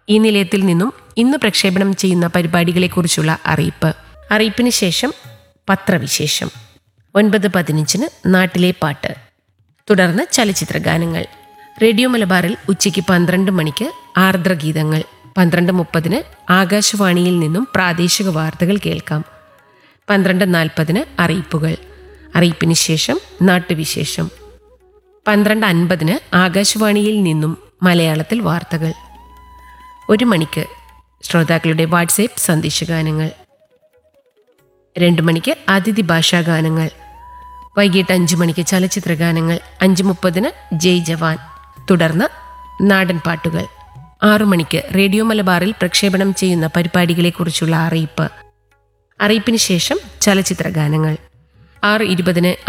ഈ നിലയത്തിൽ നിന്നും ഇന്ന് പ്രക്ഷേപണം ചെയ്യുന്ന പരിപാടികളെക്കുറിച്ചുള്ള അറിയിപ്പ്. അറിയിപ്പിന് ശേഷം പത്രവിശേഷം. 9:15 നാട്ടിലെ പാട്ട്. തുടർന്ന് ചലച്ചിത്ര ഗാനങ്ങൾ. റേഡിയോ മലബാറിൽ ഉച്ചയ്ക്ക് 12 മണിക്ക് ആർദ്രഗീതങ്ങൾ. 12:30 ആകാശവാണിയിൽ നിന്നും പ്രാദേശിക വാർത്തകൾ കേൾക്കാം. 12:40 അറിയിപ്പുകൾ. അറിയിപ്പിന് ശേഷം നാട്ടുവിശേഷം. 12:50 ആകാശവാണിയിൽ നിന്നും മലയാളത്തിൽ വാർത്തകൾ. 1 മണിക്ക് ശ്രോതാക്കളുടെ വാട്സ്ആപ്പ് സന്ദേശഗാനങ്ങൾ. 2 മണിക്ക് അതിഥി ഭാഷാ ഗാനങ്ങൾ. വൈകിട്ട് 5 മണിക്ക് ചലച്ചിത്ര ഗാനങ്ങൾ. 5:30 ജയ് ജവാൻ. തുടർന്ന് നാടൻ പാട്ടുകൾ. 6 മണിക്ക് റേഡിയോ മലബാറിൽ പ്രക്ഷേപണം ചെയ്യുന്ന പരിപാടികളെക്കുറിച്ചുള്ള അറിയിപ്പ്. അറിയിപ്പിന് ശേഷം ചലച്ചിത്ര ഗാനങ്ങൾ. 6:20